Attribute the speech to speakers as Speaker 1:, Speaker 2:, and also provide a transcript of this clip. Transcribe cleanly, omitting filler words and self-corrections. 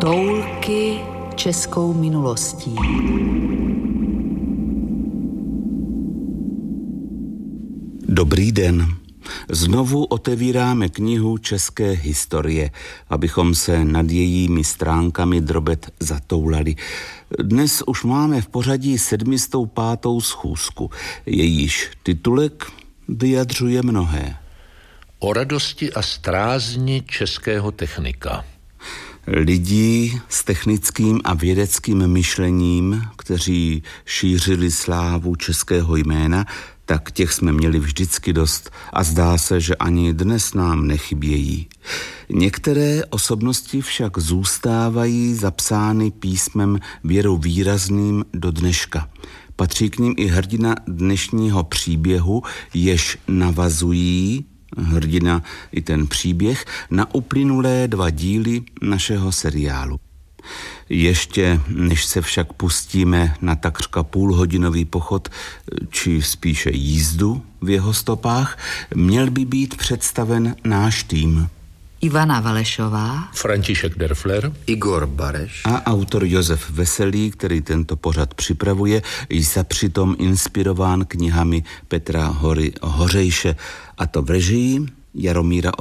Speaker 1: Toulky českou minulostí.
Speaker 2: Dobrý den. Znovu otevíráme knihu české historie, abychom se nad jejími stránkami drobet zatoulali. Dnes už máme v pořadí 705. schůzku. Jejíž titulek vyjadřuje mnohé.
Speaker 3: O radosti a strázni českého technika.
Speaker 2: Lidí s technickým a vědeckým myšlením, kteří šířili slávu českého jména, tak těch jsme měli vždycky dost a zdá se, že ani dnes nám nechybějí. Některé osobnosti však zůstávají zapsány písmem věrou výrazným do dneška. Patří k nim i hrdina dnešního příběhu, jež navazují hrdina i ten příběh na uplynulé 2 díly našeho seriálu. Ještě než se však pustíme na takřka půlhodinový pochod, či spíše jízdu v jeho stopách, měl by být představen náš tým.
Speaker 1: Ivana Valešová,
Speaker 3: František Derfler,
Speaker 4: Igor Bareš
Speaker 2: a autor Josef Veselý, který tento pořad připravuje, je přitom inspirován knihami Petra Hory Hořejše, a to v režii Jaromíra